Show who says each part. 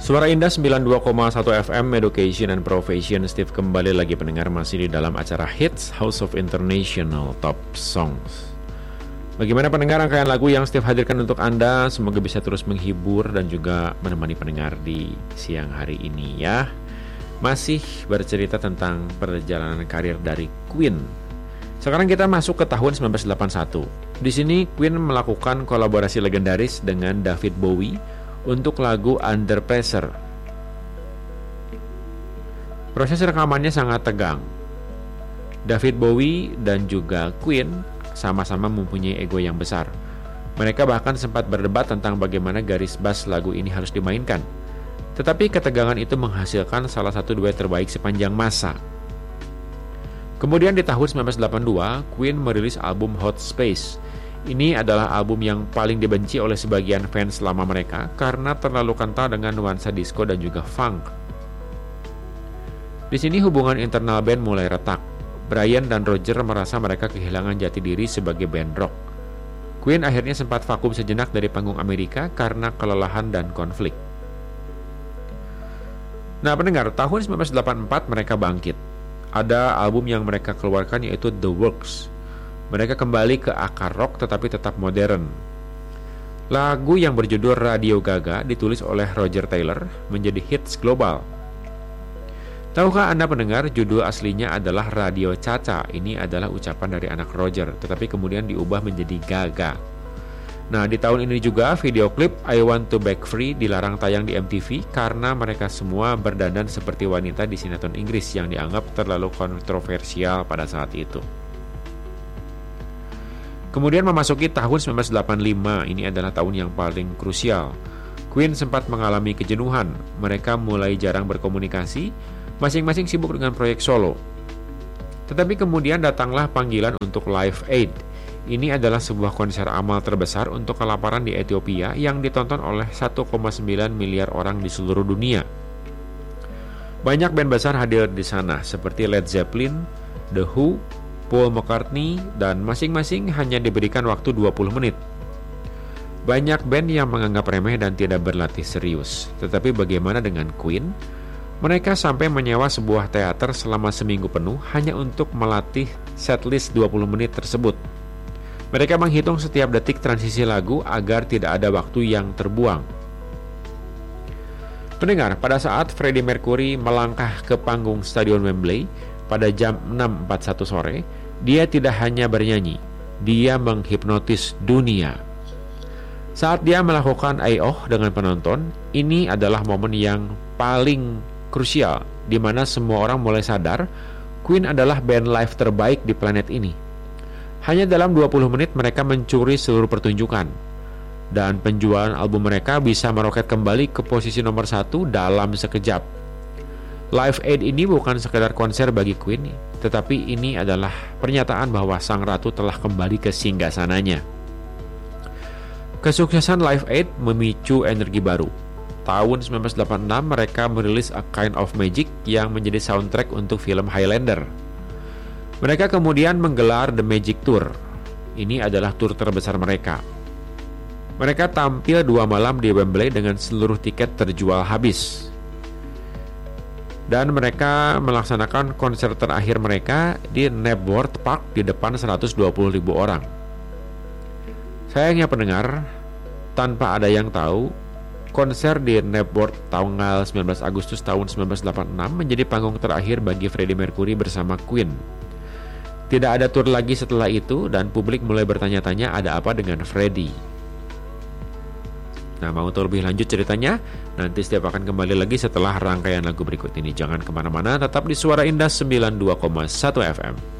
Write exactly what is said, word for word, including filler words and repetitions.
Speaker 1: Suara Indah sembilan puluh dua koma satu F M, Education and Profession. Steve kembali lagi pendengar, masih di dalam acara Hits House of International Top Songs. Bagaimana pendengar rangkaian lagu yang Steve hadirkan untuk Anda? Semoga bisa terus menghibur dan juga menemani pendengar di siang hari ini ya. Masih bercerita tentang perjalanan karir dari Queen. Sekarang kita masuk ke tahun sembilan belas delapan puluh satu. Di sini Queen melakukan kolaborasi legendaris dengan David Bowie untuk lagu Under Pressure. Proses rekamannya sangat tegang. David Bowie dan juga Queen sama-sama mempunyai ego yang besar. Mereka bahkan sempat berdebat tentang bagaimana garis bass lagu ini harus dimainkan. Tetapi ketegangan itu menghasilkan salah satu duet terbaik sepanjang masa. Kemudian di tahun sembilan belas delapan puluh dua, Queen merilis album Hot Space. Ini adalah album yang paling dibenci oleh sebagian fans lama mereka karena terlalu kental dengan nuansa disco dan juga funk. Di sini hubungan internal band mulai retak. Brian dan Roger merasa mereka kehilangan jati diri sebagai band rock. Queen akhirnya sempat vakum sejenak dari panggung Amerika karena kelelahan dan konflik. Nah pendengar, tahun sembilan belas delapan puluh empat mereka bangkit. Ada album yang mereka keluarkan yaitu The Works. Mereka kembali ke akar rock tetapi tetap modern. Lagu yang berjudul Radio Gaga ditulis oleh Roger Taylor menjadi hits global. Tahukah Anda pendengar, judul aslinya adalah Radio Caca. Ini adalah ucapan dari anak Roger, tetapi kemudian diubah menjadi Gaga. Nah, di tahun ini juga video klip I Want to Break Free dilarang tayang di M T V karena mereka semua berdandan seperti wanita di sinetron Inggris yang dianggap terlalu kontroversial pada saat itu. Kemudian memasuki tahun sembilan belas delapan puluh lima, ini adalah tahun yang paling krusial. Queen sempat mengalami kejenuhan, mereka mulai jarang berkomunikasi, masing-masing sibuk dengan proyek solo. Tetapi kemudian datanglah panggilan untuk Live Aid. Ini adalah sebuah konser amal terbesar untuk kelaparan di Ethiopia yang ditonton oleh satu koma sembilan miliar orang di seluruh dunia. Banyak band besar hadir di sana seperti Led Zeppelin, The Who, Paul McCartney, dan masing-masing hanya diberikan waktu dua puluh menit. Banyak band yang menganggap remeh dan tidak berlatih serius. Tetapi bagaimana dengan Queen? Mereka sampai menyewa sebuah teater selama seminggu penuh hanya untuk melatih setlist dua puluh menit tersebut. Mereka menghitung setiap detik transisi lagu agar tidak ada waktu yang terbuang. Pendengar, pada saat Freddie Mercury melangkah ke panggung Stadion Wembley pada jam enam empat puluh satu sore, dia tidak hanya bernyanyi, dia menghipnotis dunia. Saat dia melakukan I O dengan penonton, ini adalah momen yang paling krusial, di mana semua orang mulai sadar Queen adalah band live terbaik di planet ini. Hanya dalam dua puluh menit mereka mencuri seluruh pertunjukan, dan penjualan album mereka bisa meroket kembali ke posisi nomor satu dalam sekejap. Live Aid ini bukan sekedar konser bagi Queen, tetapi ini adalah pernyataan bahwa sang ratu telah kembali ke singgasananya. Kesuksesan Live Aid memicu energi baru. Tahun sembilan belas delapan puluh enam mereka merilis A Kind of Magic yang menjadi soundtrack untuk film Highlander. Mereka kemudian menggelar The Magic Tour. Ini adalah tur terbesar mereka. Mereka tampil dua malam di Wembley dengan seluruh tiket terjual habis. Dan mereka melaksanakan konser terakhir mereka di Knebworth Park di depan seratus dua puluh ribu orang. Sayangnya pendengar, tanpa ada yang tahu, konser di Knebworth tanggal sembilan belas Agustus tahun sembilan belas delapan puluh enam menjadi panggung terakhir bagi Freddie Mercury bersama Queen. Tidak ada tur lagi setelah itu dan publik mulai bertanya-tanya ada apa dengan Freddie. Nah, mau tahu lebih lanjut ceritanya? Nanti setiap akan kembali lagi setelah rangkaian lagu berikut ini. Jangan kemana-mana, tetap di Suara Indah sembilan puluh dua koma satu F M.